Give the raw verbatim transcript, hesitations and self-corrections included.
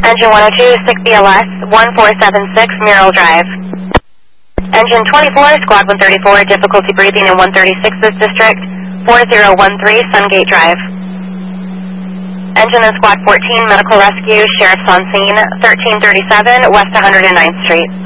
Engine one oh two, six B L S, one four seven six, Murrell Drive. Engine twenty-four, Squad one thirty-four, difficulty breathing in one thirty-six's District, four zero one three, Sungate Drive. Engine in Squad fourteen, medical rescue, sheriff's on scene, thirteen thirty-seven, West one hundred ninth Street.